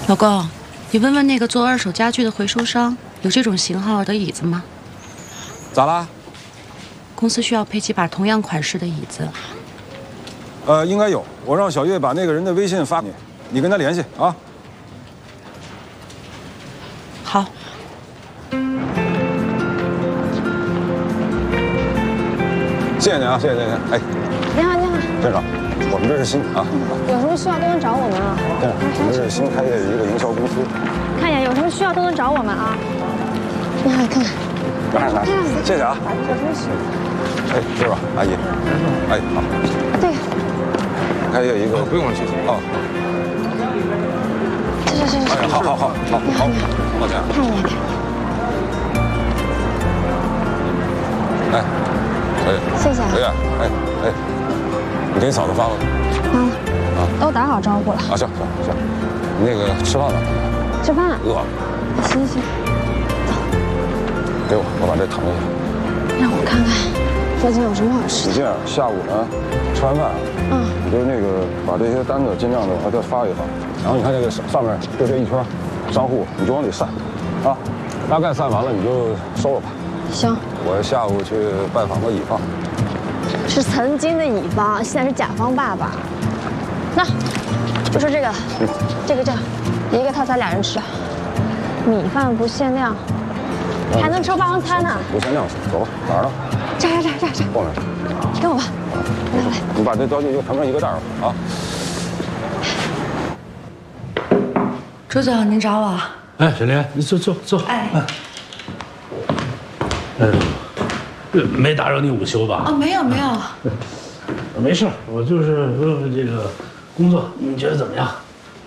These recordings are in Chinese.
老公，你问问那个做二手家具的回收商，有这种型号的椅子吗？ 咋啦？ 公司需要配几把同样款式的椅子。 应该有。我让小月把那个人的微信发给你，你跟他联系啊。 好。 谢谢您啊，谢谢您。哎， 你好，你好， 店长，我们这是新啊。 有什么需要都能找我们啊。 店长，我们这是新开业的一个营销公司。 看一眼，有什么需要都能找我们啊。你好，看看。 来，谢谢啊。 有什么需要？ 哎，这吧，阿姨。哎，好。 对。 开业一个， 不用了，谢谢。 哦。 是。 哎，好，抱歉。 看一眼。 哎，小月。 谢谢啊。 小月，哎，你给你嫂子发了吗？ 发了。啊。都打好招呼了。 啊，行，你那个吃饭吧。 吃饭。 饿了。 行。 给我把这腾一下。 让我看看，最近有什么好吃的？ 你这样，下午呢，吃完饭，你就那个把这些单子尽量的往这发一发，然后你看这个上面就这一圈，商户你就往里散，啊，大概散完了你就收了吧。 行。我下午去拜访个乙方。 是曾经的乙方，现在是甲方爸爸。那，就说这个，这个，一个套餐2人吃，米饭不限量。还能抽霸王餐呢！ 不限量，走吧，哪儿呢？ 这， 后面。 跟我吧，来， 你把这交进一个成成一个袋儿吧，啊。 周总，您找我？ 哎，小莲，你坐。 哎。 没打扰你午休吧？ 哦，没有。 没事，我就是问问这个工作，你觉得怎么样？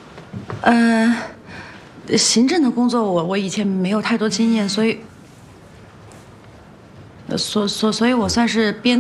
行政的工作我以前没有太多经验，所以我算是边